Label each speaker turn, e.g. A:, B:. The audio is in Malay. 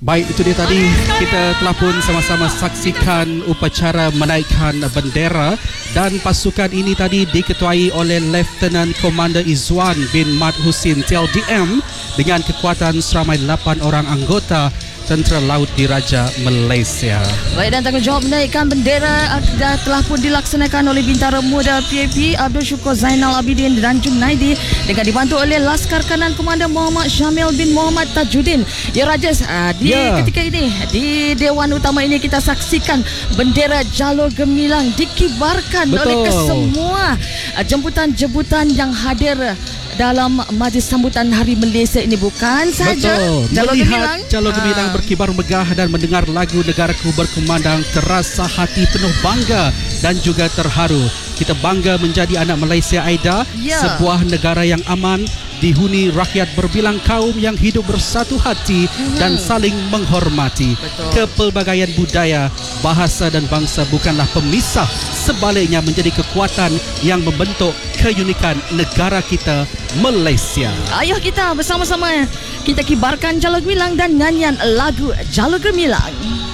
A: Baik, itu dia tadi kita telah pun sama-sama saksikan upacara menaikkan bendera dan pasukan ini tadi diketuai oleh Lieutenant Commander Izwan bin Mat Husin TLDM dengan kekuatan seramai 8 orang anggota Tentera Laut Diraja Malaysia.
B: Baik, dan tanggungjawab menaikkan bendera telah pun dilaksanakan oleh Bintara Muda PAP Abdul Syukur Zainal Abidin dan Junaidi dengan dibantu oleh Laskar Kanan Komandan Muhammad Syamil bin Muhammad Tajuddin. Ya Rajesh, ketika ini di Dewan Utama ini kita saksikan bendera Jalur Gemilang dikibarkan oleh kesemua jemputan-jemputan yang hadir dalam majlis sambutan Hari Malaysia ini. Bukan saja
A: melihat Jalur Gemilang berkibar megah dan mendengar lagu negaraku berkumandang, terasa hati penuh bangga dan juga terharu. Kita bangga menjadi anak Malaysia, Aida, sebuah negara yang aman, dihuni rakyat berbilang kaum yang hidup bersatu hati dan saling menghormati. Kepelbagaian budaya, bahasa dan bangsa bukanlah pemisah, sebaliknya menjadi kekuatan yang membentuk keunikan negara kita Malaysia.
B: Ayuh kita bersama-sama kita kibarkan Jalur Gemilang dan nyanyian lagu Jalur Gemilang.